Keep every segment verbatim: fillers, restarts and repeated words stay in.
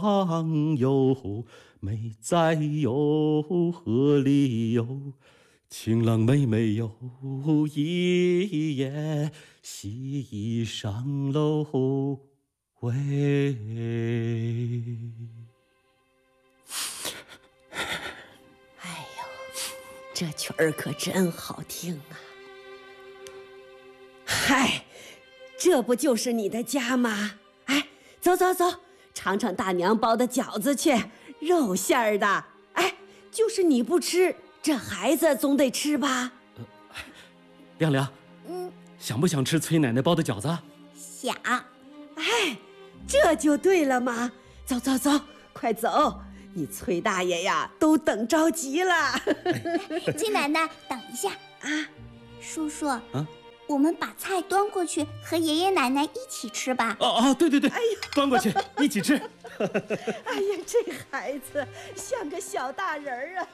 上游，美哉哟，河里游，情郎妹妹哟，一夜西上楼喂。 哎呦，这曲儿可真好听啊！嗨，这不就是你的家吗？哎，走走走，尝尝大娘包的饺子去，肉馅儿的。哎，就是你不吃，这孩子总得吃吧？ 呃、亮亮， 嗯， 想不想吃崔奶奶包的饺子？ 想。 哎，这就对了嘛！走走走，快走！你崔大爷呀，都等着急了。 崔奶奶，等一下啊！ 叔叔， 啊， 我们把菜端过去和爷爷奶奶一起吃吧。 哦哦，对对对，哎呀，端过去一起吃。 哎呀，这孩子像个小大人儿啊！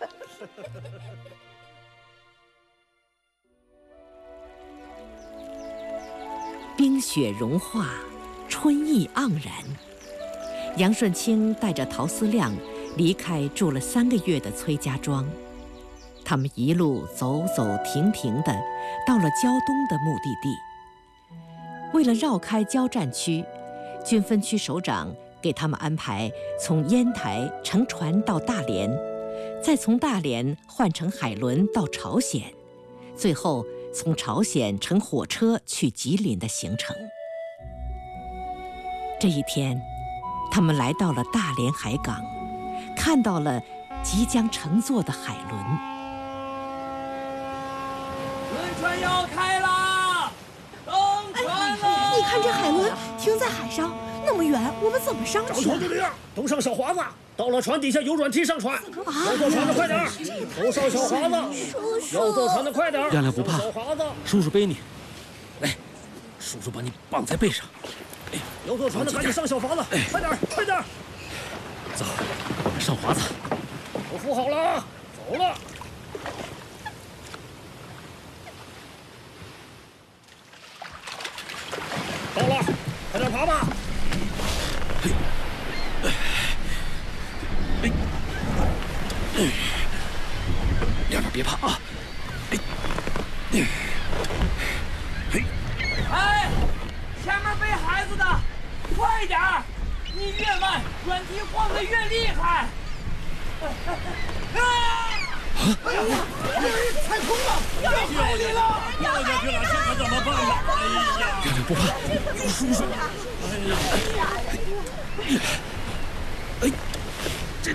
冰雪融化，春意盎然。杨顺清带着陶思亮离开住了三个月的崔家庄，他们一路走走停停地到了胶东的目的地。为了绕开交战区，军分区首长给他们安排从烟台乘船到大连，再从大连换乘海轮到朝鲜，最后从朝鲜乘火车去吉林的行程。这一天，他们来到了大连海港，看到了即将乘坐的海轮。 轮船要开了，登船了！ 哎，你看这海轮停在海上那么远，我们怎么上去？ 上船就这样，都上小华子。到了船底下有软梯上船。要坐船的快点，都上小华子。 叔叔， 要坐船的快点。 亮亮不怕， 小华子， 叔叔背你。来，叔叔把你绑在背上。 哎，要坐船的赶紧上小华子，哎、快点，快点。 走，上华子。 都扶好了，走了。到了，快点爬吧。 嘿，哎，哎，亮亮别怕啊！哎， 嘿，哎，前面背孩子的，快点儿！你越慢，软梯晃得越厉害。啊！哎呀，踩空了，要海里了， 掉下去了，现在怎么办呢？哎呀， 亮亮不怕，有叔叔。哎呀，哎，这，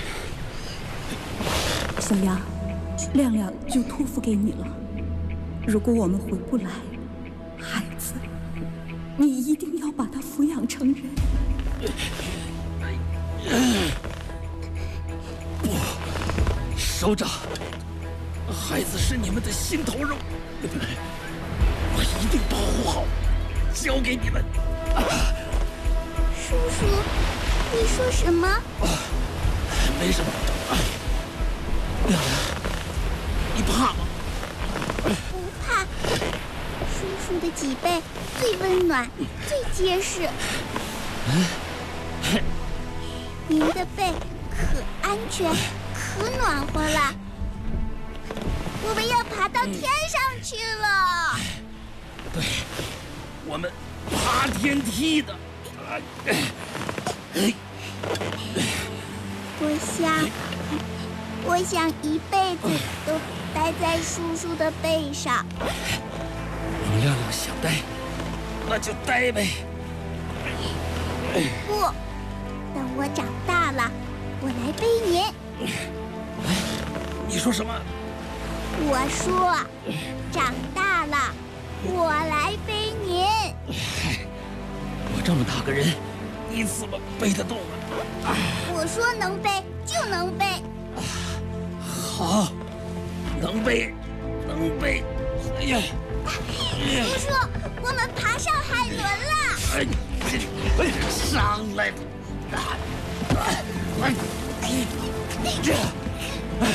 小杨，亮亮就托付给你了。如果我们回不来，孩子，你一定要把他抚养成人。 不，首长，孩子是你们的心头肉，我一定保护好，交给你们。 叔叔，你说什么？ 没什么。亮亮，你怕吗？ 不怕。叔叔的脊背最温暖，最结实。您的背可安全，可暖和了。我们要爬到天上去了。 对，我们爬天梯的。 我想，我想一辈子都待在叔叔的背上。 你亮亮想待，那就待呗。 不，等我长大了，我来背您。 你说什么？ 我说，长大了，我来背您。 我这么大个人，你怎么背得动啊？ 我说能背就能背。 好，能背，能背。哎呀！ 叔叔，我们爬上海轮了。 哎，上来！哎，哎，这。